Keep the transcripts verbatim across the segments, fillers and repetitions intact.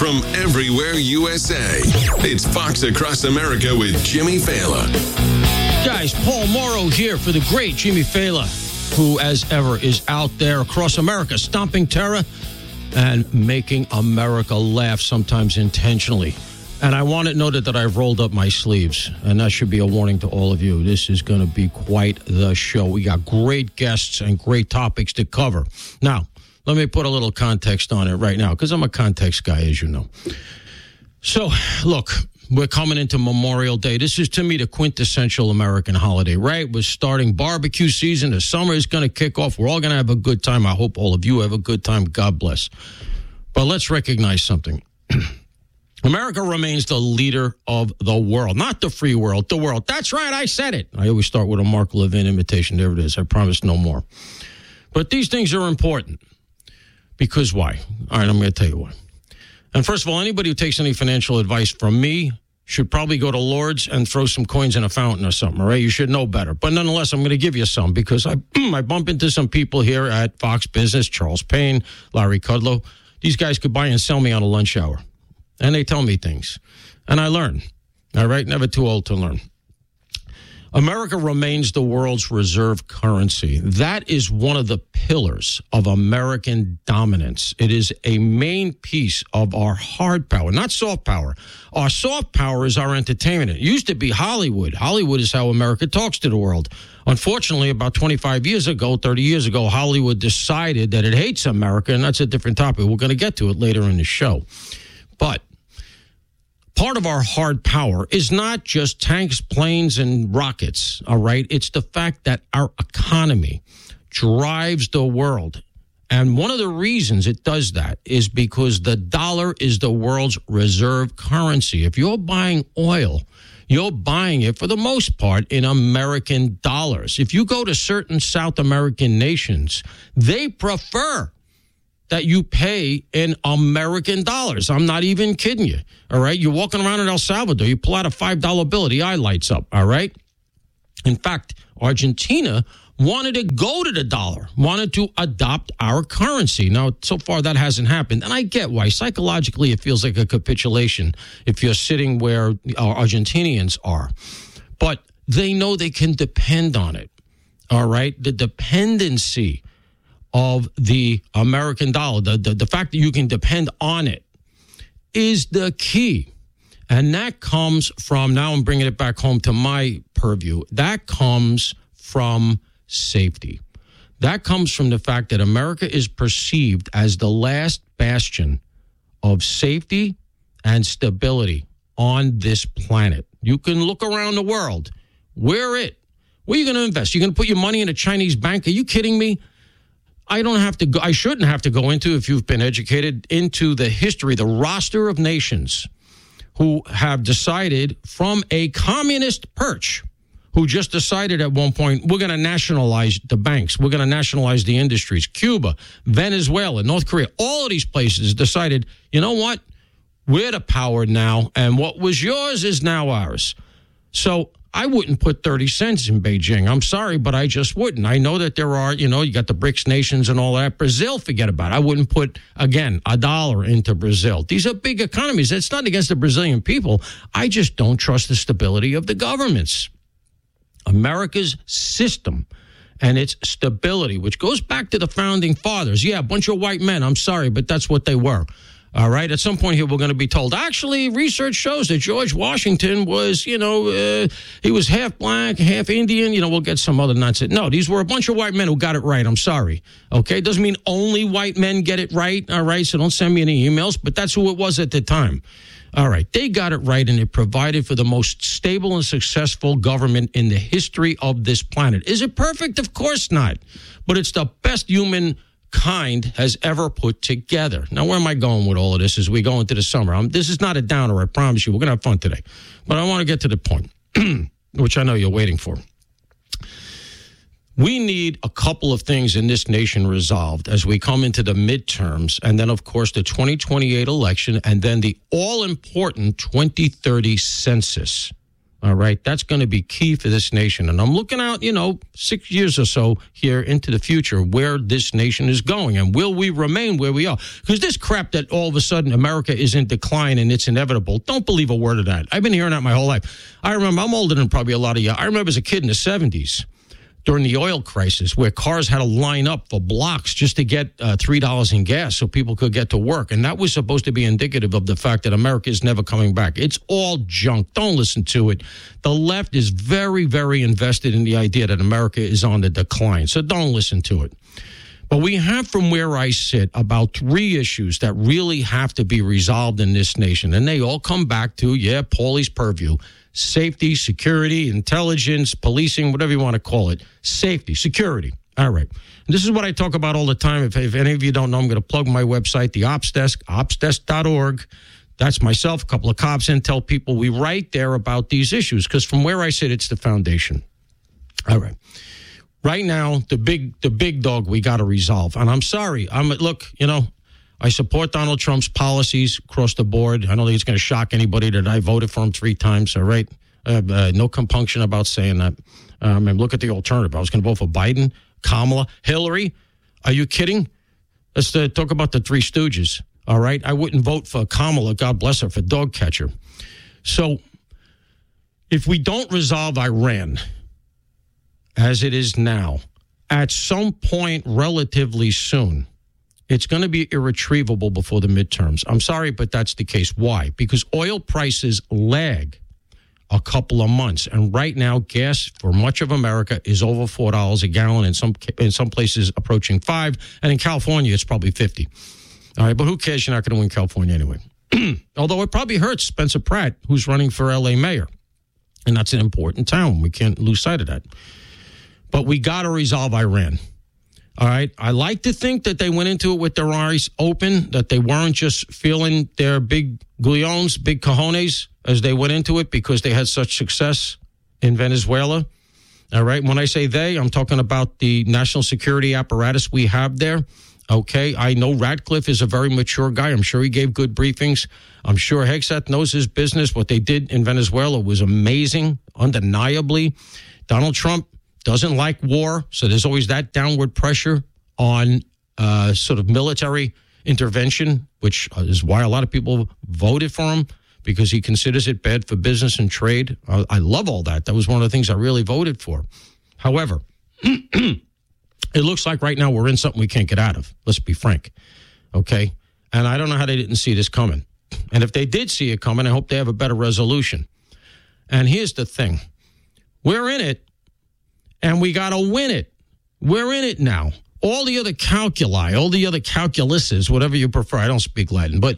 from everywhere U S A. It's Fox Across America with Jimmy Fallon. Guys, Paul Morrow here for the great Jimmy Fallon, who, as ever, is out there across America, stomping terror and making America laugh, sometimes intentionally. And I want it noted that I've rolled up my sleeves, and that should be a warning to all of you. This is going to be quite the show. We got great guests and great topics to cover. Now, let me put a little context on it right now, because I'm a context guy, as you know. So, look, we're coming into Memorial Day. This is, to me, the quintessential American holiday, right? We're starting barbecue season. The summer is going to kick off. We're all going to have a good time. I hope all of you have a good time. God bless. But let's recognize something. America remains the leader of the world, not the free world, the world. That's right, I said it. I always start with a Mark Levin imitation. There it is. I promise no more. But these things are important. Because why? All right, I'm going to tell you why. And first of all, anybody who takes any financial advice from me should probably go to Lord's and throw some coins in a fountain or something, all right? You should know better. But nonetheless, I'm going to give you some because I, I bump into some people here at Fox Business, Charles Payne, Larry Kudlow. These guys could buy and sell me on a lunch hour. And they tell me things. And I learn. All right? Never too old to learn. America remains the world's reserve currency. That is one of the pillars of American dominance. It is a main piece of our hard power, not soft power. Our soft power is our entertainment. It used to be Hollywood. Hollywood is how America talks to the world. Unfortunately, about twenty-five years ago, thirty years ago, Hollywood decided that it hates America, and that's a different topic. We're going to get to it later in the show. But part of our hard power is not just tanks, planes, and rockets, all right? It's the fact that our economy drives the world. And one of the reasons it does that is because the dollar is the world's reserve currency. If you're buying oil, you're buying it, for the most part, in American dollars. If you go to certain South American nations, they prefer that you pay in American dollars. I'm not even kidding you, all right? You're walking around in El Salvador. You pull out a five dollar bill, the eye lights up, all right? In fact, Argentina wanted to go to the dollar, wanted to adopt our currency. Now, so far that hasn't happened, and I get why. Psychologically, it feels like a capitulation if you're sitting where our Argentinians are. But they know they can depend on it, all right? The dependency of the American dollar, the, the the fact that you can depend on it, is the key. And that comes from, now I'm bringing it back home to my purview, that comes from safety. That comes from the fact that America is perceived as the last bastion of safety and stability on this planet. You can look around the world. We're it. Where are you going to invest? You're going to put your money in a Chinese bank? Are you kidding me? I don't have to go, I shouldn't have to go into, if you've been educated, into the history, the roster of nations who have decided from a communist perch, who just decided at one point, we're going to nationalize the banks, we're going to nationalize the industries. Cuba, Venezuela, North Korea, all of these places decided, you know what? We're the power now, and what was yours is now ours. So I wouldn't put thirty cents in Beijing. I'm sorry, but I just wouldn't. I know that there are, you know, you got the BRICS nations and all that. Brazil, forget about it. I wouldn't put, again, a dollar into Brazil. These are big economies. It's not against the Brazilian people. I just don't trust the stability of the governments. America's system and its stability, which goes back to the founding fathers. Yeah, a bunch of white men. I'm sorry, but that's what they were. All right. At some point here, we're going to be told, actually, research shows that George Washington was, you know, uh, he was half black, half Indian. You know, we'll get some other nonsense. No, these were a bunch of white men who got it right. I'm sorry. Okay. Doesn't mean only white men get it right. All right. So don't send me any emails, but that's who it was at the time. All right. They got it right, and it provided for the most stable and successful government in the history of this planet. Is it perfect? Of course not. But it's the best human kind has ever put together. Now, where am I going with all of this as we go into the summer? I'm, this is not a downer, I promise you. We're going to have fun today. But I want to get to the point, which I know you're waiting for. We need a couple of things in this nation resolved as we come into the midterms, and then, of course, the twenty twenty-eight election, and then the all-important twenty thirty census. All right, that's going to be key for this nation. And I'm looking out, you know, six years or so here into the future where this nation is going. And will we remain where we are? Because this crap that all of a sudden America is in decline and it's inevitable, don't believe a word of that. I've been hearing that my whole life. I remember, I'm older than probably a lot of you. I remember as a kid in the seventies, during the oil crisis, where cars had to line up for blocks just to get uh, three dollars in gas so people could get to work. And that was supposed to be indicative of the fact that America is never coming back. It's all junk. Don't listen to it. The left is very, very invested in the idea that America is on the decline. So don't listen to it. But we have, from where I sit, about three issues that really have to be resolved in this nation. And they all come back to, yeah, Paulie's purview. Safety, security, intelligence, policing, whatever you want to call it. Safety, security. All right. And this is what I talk about all the time. If, if any of you don't know, I'm going to plug my website, the Ops Desk, ops desk dot org. That's myself, a couple of cops, intel people. We write there about these issues because from where I sit, it's the foundation. All right. Right now, the big the big dog we got to resolve. And I'm sorry. I'm look, you know, I support Donald Trump's policies across the board. I don't think it's going to shock anybody that I voted for him three times, all right? Uh, uh, no compunction about saying that. Um, and look at the alternative. I was going to vote for Biden, Kamala, Hillary. Are you kidding? Let's uh, talk about the Three Stooges, all right? I wouldn't vote for Kamala, God bless her, for dog catcher. So if we don't resolve Iran as it is now, at some point relatively soon, it's going to be irretrievable before the midterms. I'm sorry, but that's the case. Why? Because oil prices lag a couple of months. And right now, gas for much of America is over four dollars a gallon, in some in some places approaching five. And in California, it's probably fifty. All right, but who cares? You're not going to win California anyway. Although it probably hurts Spencer Pratt, who's running for L A mayor. And that's an important town. We can't lose sight of that. But we got to resolve Iran. All right. I like to think that they went into it with their eyes open, that they weren't just feeling their big gullions, big cojones as they went into it because they had such success in Venezuela. All right. When I say they, I'm talking about the national security apparatus we have there. Okay. I know Ratcliffe is a very mature guy. I'm sure he gave good briefings. I'm sure Hegseth knows his business. What they did in Venezuela was amazing, undeniably. Donald Trump doesn't like war, so there's always that downward pressure on uh, sort of military intervention, which is why a lot of people voted for him, because he considers it bad for business and trade. I, I love all that. That was one of the things I really voted for. However, it looks like right now we're in something we can't get out of. Let's be frank, okay? And I don't know how they didn't see this coming. And if they did see it coming, I hope they have a better resolution. And here's the thing. We're in it. And we got to win it. We're in it now. All the other calculi, all the other calculuses, whatever you prefer. I don't speak Latin. But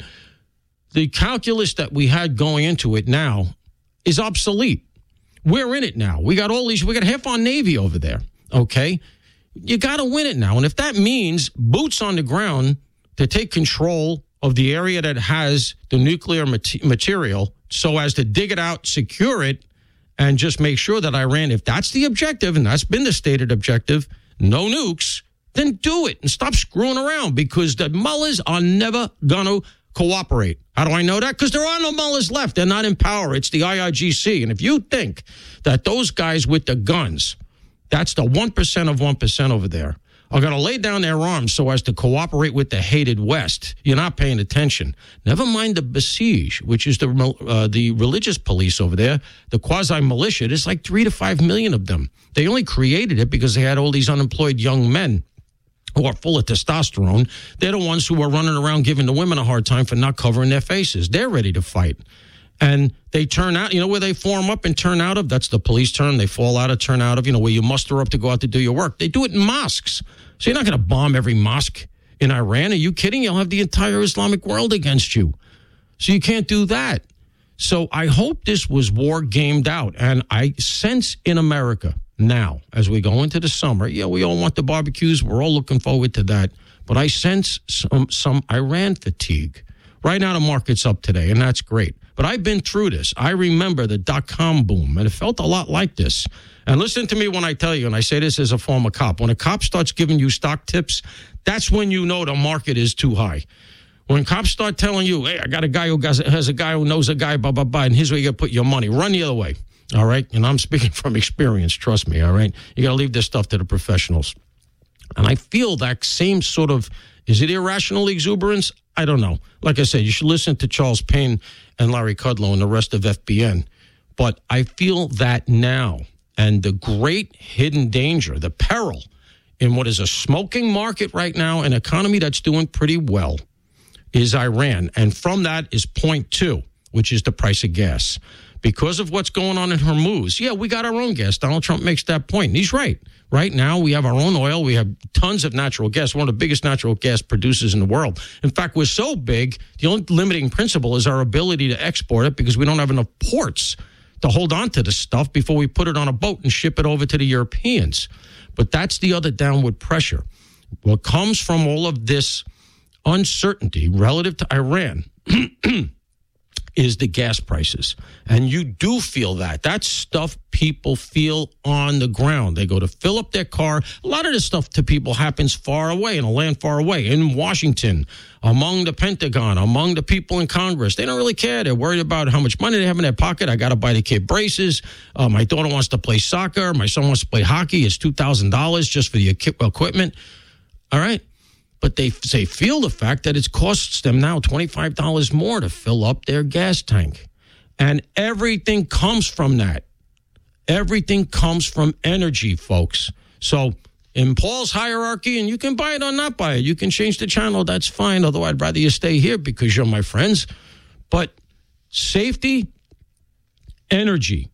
the calculus that we had going into it now is obsolete. We're in it now. We got all these, we got half our Navy over there. Okay? You got to win it now. And if that means boots on the ground to take control of the area that has the nuclear mat- material so as to dig it out, secure it, and just make sure that Iran, if that's the objective, and that's been the stated objective, no nukes, then do it and stop screwing around, because the mullahs are never going to cooperate. How do I know that? Because there are no mullahs left. They're not in power. It's the I R G C. And if you think that those guys with the guns, that's the one percent of one percent over there, are going to lay down their arms so as to cooperate with the hated West, you're not paying attention. Never mind the Basij, which is the uh, the religious police over there, the quasi-militia. There's like three to five million of them. They only created it because they had all these unemployed young men who are full of testosterone. They're the ones who are running around giving the women a hard time for not covering their faces. They're ready to fight. And they turn out, you know where they form up and turn out of? That's the police term. They fall out of, turn out of, you know, where you muster up to go out to do your work. They do it in mosques. So you're not going to bomb every mosque in Iran. Are you kidding? You'll have the entire Islamic world against you. So you can't do that. So I hope this was war gamed out. And I sense in America now, as we go into the summer, yeah, we all want the barbecues. We're all looking forward to that. But I sense some, some Iran fatigue. Right now, the market's up today, and that's great. But I've been through this. I remember the dot-com boom, and it felt a lot like this. And listen to me when I tell you, and I say this as a former cop, when a cop starts giving you stock tips, that's when you know the market is too high. When cops start telling you, hey, I got a guy who has a guy who knows a guy, blah, blah, blah, and here's where you got to put your money, run the other way. all right? And I'm speaking from experience, trust me, all right? You got to leave this stuff to the professionals. And I feel that same sort of, is it irrational exuberance? I don't know. Like I said, you should listen to Charles Payne and Larry Kudlow and the rest of F B N. But I feel that now, and the great hidden danger, the peril in what is a smoking market right now, an economy that's doing pretty well, is Iran. And from that is point two, which is the price of gas. Because of what's going on in Hormuz, yeah, we got our own gas. Donald Trump makes that point, and he's right. Right now, we have our own oil. We have tons of natural gas, one of the biggest natural gas producers in the world. In fact, we're so big, the only limiting principle is our ability to export it because we don't have enough ports to hold on to the stuff before we put it on a boat and ship it over to the Europeans. But that's the other downward pressure. What comes from all of this uncertainty relative to Iran is the gas prices. And you do feel that. That's stuff people feel on the ground. They go to fill up their car. A lot of this stuff to people happens far away, in a land far away, in Washington, among the Pentagon, among the people in Congress. They don't really care. They're worried about how much money they have in their pocket. I got to buy the kid braces. Uh, my daughter wants to play soccer. My son wants to play hockey. It's two thousand dollars just for the equipment. All right. But they, they feel the fact that it costs them now twenty-five dollars more to fill up their gas tank. And everything comes from that. Everything comes from energy, folks. So in Paul's hierarchy, and you can buy it or not buy it. You can change the channel. That's fine. Although I'd rather you stay here because you're my friends. But safety, energy.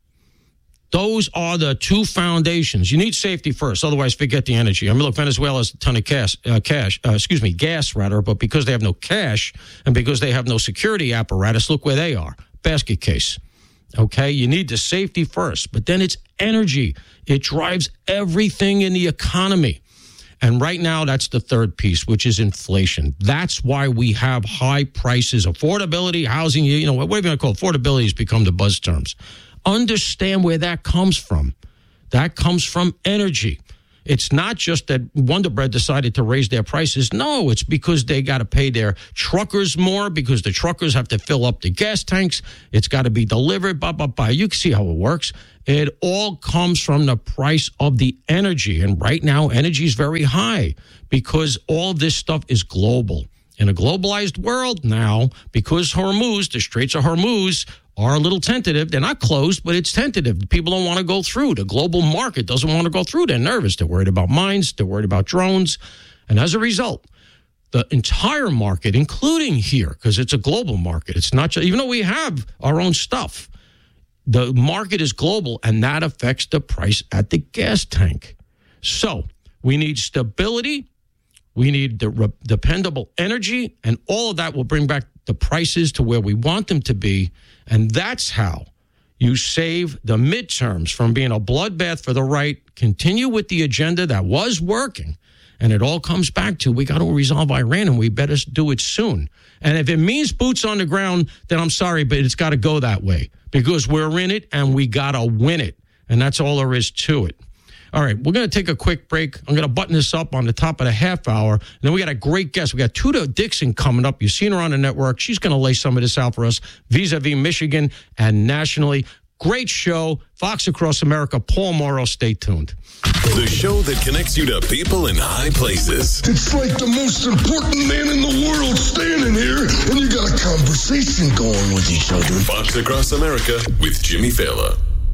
Those are the two foundations. You need safety first, otherwise forget the energy. I mean, look, Venezuela has a ton of cash, uh, cash uh, excuse me, gas rather, but because they have no cash and because they have no security apparatus, look where they are, basket case. Okay, you need the safety first, but then it's energy. It drives everything in the economy. And right now, that's the third piece, which is inflation. That's why we have high prices, affordability, housing, you know, whatever you want to call it, affordability has become the buzz terms. Understand where that comes from. That comes from energy. It's not just that Wonder Bread decided to raise their prices. No, it's because they got to pay their truckers more because the truckers have to fill up the gas tanks. It's got to be delivered, blah, blah, blah. You can see how it works. It all comes from the price of the energy. And right now, energy is very high because all this stuff is global. In a globalized world now, because Hormuz, the Straits of Hormuz, are a little tentative. They're not closed, but it's tentative. People don't want to go through. The global market doesn't want to go through. They're nervous. They're worried about mines. They're worried about drones. And as a result, the entire market, including here, because it's a global market, it's not just, even though we have our own stuff, the market is global, and that affects the price at the gas tank. So we need stability. We need the re- dependable energy, and all of that will bring back the prices to where we want them to be. And that's how you save the midterms from being a bloodbath for the right, continue with the agenda that was working. And it all comes back to we got to resolve Iran, and we better do it soon. And if it means boots on the ground, then I'm sorry, but it's got to go that way because we're in it and we got to win it. And that's all there is to it. All right, we're going to take a quick break. I'm going to button this up on the top of the half hour. And then we got a great guest. We got Tuda Dixon coming up. You've seen her on the network. She's going to lay some of this out for us vis-a-vis Michigan and nationally. Great show. Fox Across America. Paul Morrow. Stay tuned. The show that connects you to people in high places. It's like the most important man in the world standing here, and you got a conversation going with each other. Fox Across America with Jimmy Fallon.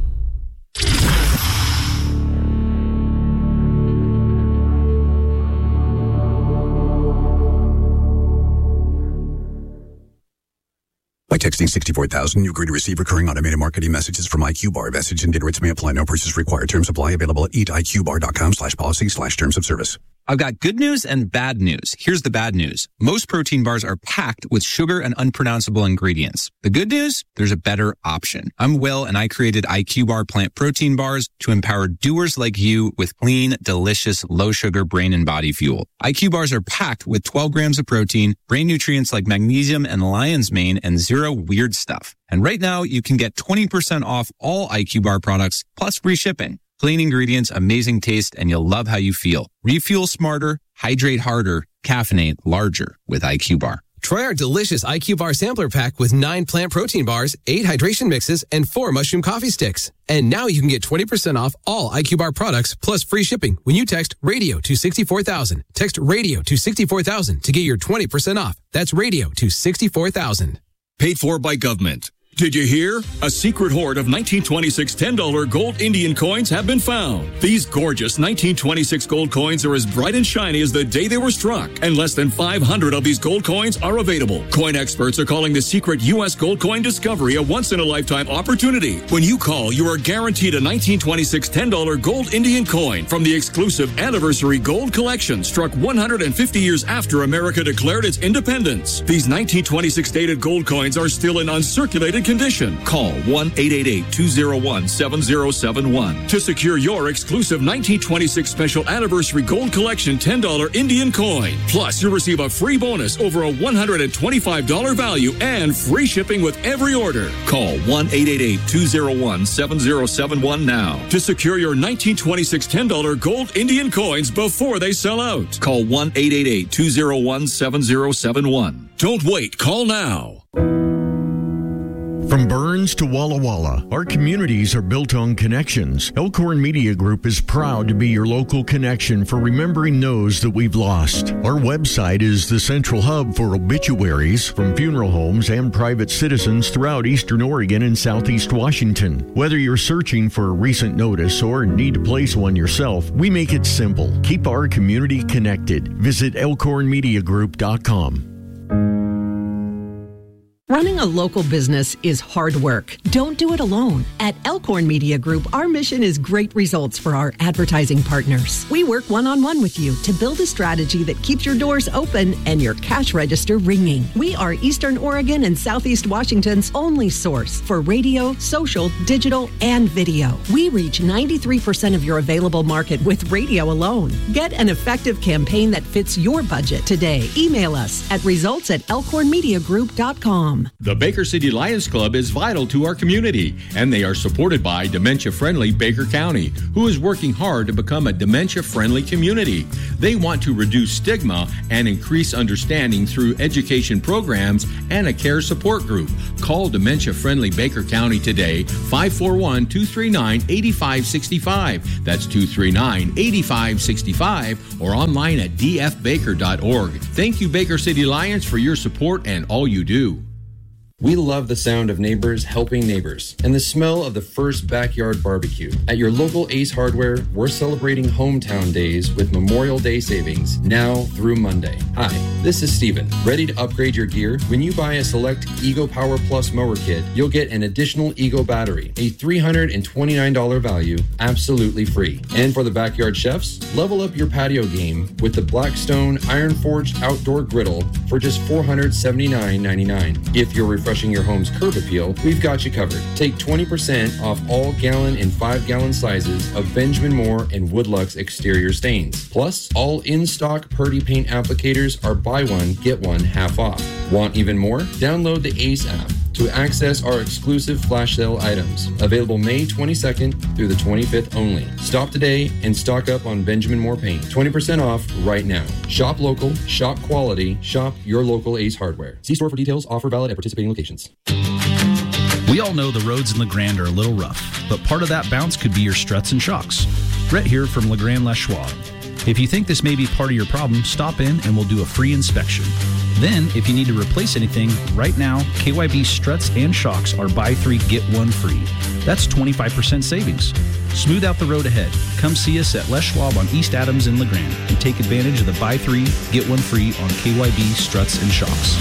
By texting sixty-four thousand, you agree to receive recurring automated marketing messages from IQBar. Message and data rates may apply. No purchase required. Terms apply. Available at eat I Q bar dot com slash policy slash terms of service. I've got good news and bad news. Here's the bad news. Most protein bars are packed with sugar and unpronounceable ingredients. The good news? There's a better option. I'm Will, and I created IQBar plant protein bars to empower doers like you with clean, delicious, low-sugar brain and body fuel. I Q bars are packed with twelve grams of protein, brain nutrients like magnesium and lion's mane, and zero weird stuff. And right now, you can get twenty percent off all IQBar products, plus free shipping. Clean ingredients, amazing taste, and you'll love how you feel. Refuel smarter, hydrate harder, caffeinate larger with IQBar. Try our delicious I Q Bar Sampler Pack with nine plant protein bars, eight hydration mixes, and four mushroom coffee sticks. And now you can get twenty percent off all I Q Bar products plus free shipping when you text RADIO to sixty-four thousand. Text RADIO to sixty-four thousand to get your twenty percent off. That's RADIO to sixty-four thousand. Paid for by government. Did you hear? A secret hoard of nineteen twenty-six ten dollar gold Indian coins have been found. These gorgeous nineteen twenty-six gold coins are as bright and shiny as the day they were struck, and less than five hundred of these gold coins are available. Coin experts are calling the secret U S gold coin discovery a once-in-a-lifetime opportunity. When you call, you are guaranteed a nineteen twenty-six ten dollar gold Indian coin from the exclusive Anniversary Gold Collection, struck one hundred fifty years after America declared its independence. These nineteen twenty-six dated gold coins are still in uncirculated condition. Call one eight eight eight, two oh one, seven oh seven one to secure your exclusive nineteen twenty-six Special Anniversary Gold Collection ten dollar Indian coin. Plus, you'll receive a free bonus over a one hundred twenty-five dollars value and free shipping with every order. Call one eight eight eight, two oh one, seven oh seven one now to secure your nineteen twenty-six ten dollar gold Indian coins before they sell out. Call one eight eight eight, two oh one, seven oh seven one. Don't wait. Call now. From Burns to Walla Walla, our communities are built on connections. Elkhorn Media Group is proud to be your local connection for remembering those that we've lost. Our website is the central hub for obituaries from funeral homes and private citizens throughout Eastern Oregon and Southeast Washington. Whether you're searching for a recent notice or need to place one yourself, we make it simple. Keep our community connected. Visit elkhorn media group dot com. Running a local business is hard work. Don't do it alone. At Elkhorn Media Group, our mission is great results for our advertising partners. We work one-on-one with you to build a strategy that keeps your doors open and your cash register ringing. We are Eastern Oregon and Southeast Washington's only source for radio, social, digital, and video. We reach ninety-three percent of your available market with radio alone. Get an effective campaign that fits your budget today. Email us at results at elkhorn media group dot com. The Baker City Lions Club is vital to our community, and they are supported by dementia-friendly Baker County, who is working hard to become a dementia-friendly community. They want to reduce stigma and increase understanding through education programs and a care support group. Call dementia-friendly Baker County today, five four one, two three nine, eight five six five. That's two three nine, eight five six five, or online at d f baker dot org. Thank you, Baker City Lions, for your support and all you do. We love the sound of neighbors helping neighbors and the smell of the first backyard barbecue. At your local Ace Hardware, we're celebrating Hometown Days with Memorial Day savings now through Monday. Hi, this is Steven. Ready to upgrade your gear? When you buy a select Ego Power Plus mower kit, you'll get an additional Ego battery, a three hundred twenty-nine dollars value, absolutely free. And for the backyard chefs, level up your patio game with the Blackstone Iron Forged Outdoor Griddle for just four hundred seventy-nine ninety-nine. If you're refreshing your home's curb appeal, we've got you covered. Take twenty percent off all gallon and five gallon sizes of Benjamin Moore and Woodlux exterior stains. Plus, all in-stock Purdy paint applicators are buy one, get one half off. Want even more? Download the Ace app to access our exclusive flash sale items. Available May twenty-second through the twenty-fifth only. Stop today and stock up on Benjamin Moore paint. twenty percent off right now. Shop local, shop quality, shop your local Ace Hardware. See store for details. Offer valid at participating locations. We all know the roads in LeGrand are a little rough, but part of that bounce could be your struts and shocks. Brett here from LeGrand Les Schwab. If you think this may be part of your problem, stop in and we'll do a free inspection. Then, if you need to replace anything, right now, K Y B struts and shocks are buy three, get one free. That's twenty-five percent savings. Smooth out the road ahead. Come see us at Les Schwab on East Adams in LeGrand and take advantage of the buy three, get one free on K Y B struts and shocks.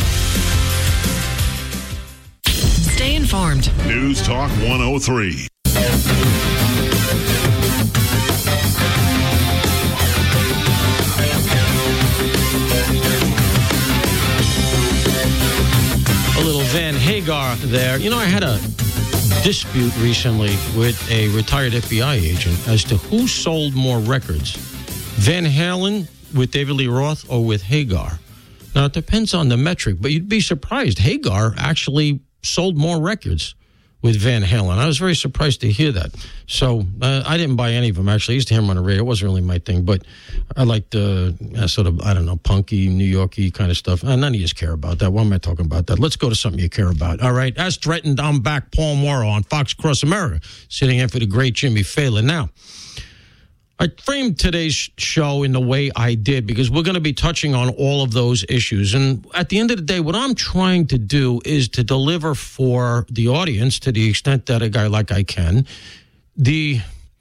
Stay informed. News Talk one oh three. A little Van Hagar there. You know, I had a dispute recently with a retired F B I agent as to who sold more records, Van Halen with David Lee Roth or with Hagar. Now, it depends on the metric, but you'd be surprised. Hagar actually sold more records with Van Halen. I was very surprised to hear that. So uh, I didn't buy any of them, actually. I used to hear them on the radio. It wasn't really my thing, but I liked the uh, sort of, I don't know, punky, New Yorky kind of stuff. Uh, none of you care about that. Why am I talking about that? Let's go to something you care about. All right. As threatened, I'm back. Paul Morrow on Fox Across America, sitting in for the great Jimmy Fallon. Now, I framed today's show in the way I did because we're going to be touching on all of those issues. And at the end of the day, what I'm trying to do is to deliver for the audience, to the extent that a guy like I can, the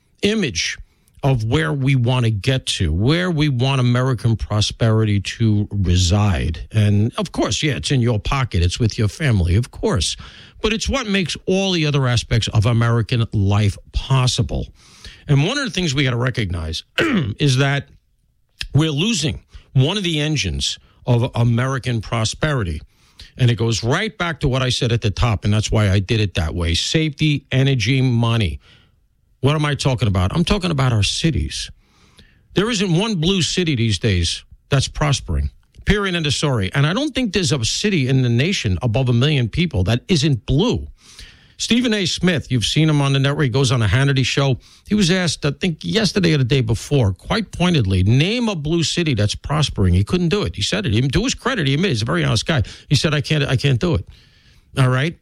image of where we want to get to, where we want American prosperity to reside. And of course, yeah, it's in your pocket. It's with your family, of course. But it's what makes all the other aspects of American life possible. And one of the things we got to recognize is that we're losing one of the engines of American prosperity. And it goes right back to what I said at the top, and that's why I did it that way. Safety, energy, money. What am I talking about? I'm talking about our cities. There isn't one blue city these days that's prospering. Period, end of story. And I don't think there's a city in the nation above a million people that isn't blue. Stephen A. Smith, you've seen him on the network. He goes on a Hannity show. He was asked, I think yesterday or the day before, quite pointedly, name a blue city that's prospering. He couldn't do it. He said it. He, to his credit, he admitted. He's a very honest guy. He said, I can't, I can't do it. All right?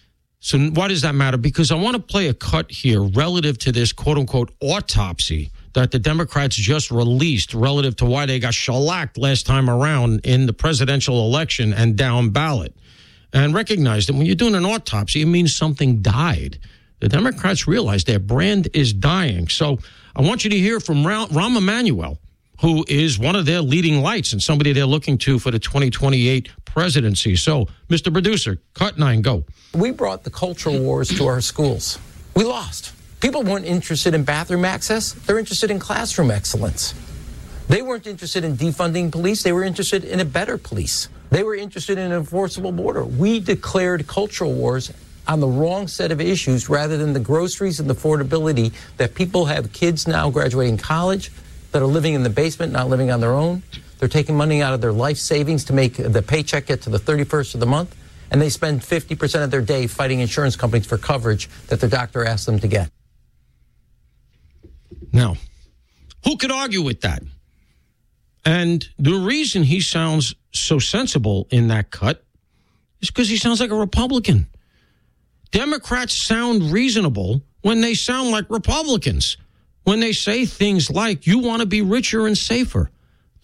So why does that matter? Because I want to play a cut here relative to this quote-unquote autopsy that the Democrats just released relative to why they got shellacked last time around in the presidential election and down ballot. And recognize that when you're doing an autopsy, it means something died. The Democrats realize their brand is dying. So I want you to hear from Rahm Emanuel, who is one of their leading lights and somebody they're looking to for the twenty twenty-eight presidency. So, Mister Producer, cut nine, go. We brought the cultural wars to our schools. We lost. People weren't interested in bathroom access. They're interested in classroom excellence. They weren't interested in defunding police. They were interested in a better police. They were interested in an enforceable border. We declared cultural wars on the wrong set of issues rather than the groceries and the affordability that people have kids now graduating college that are living in the basement, not living on their own. They're taking money out of their life savings to make the paycheck get to the thirty-first of the month, and they spend fifty percent of their day fighting insurance companies for coverage that their doctor asked them to get. Now, who could argue with that? And the reason he sounds so sensible in that cut is because he sounds like a Republican. Democrats sound reasonable when they sound like Republicans, when they say things like, you want to be richer and safer.